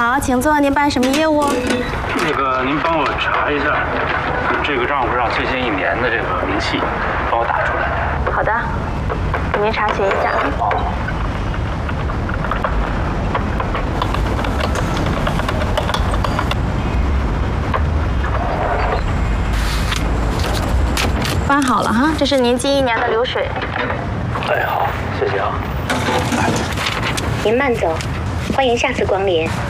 好，请坐。您办什么业务？ 那个，您帮我查一下这个账户上最近1年的这个明细，帮我打出来。 好的，您查询一下。办好了哈，这是您近1年的流水。 哎，好，谢谢啊。 您慢走，欢迎下次光临。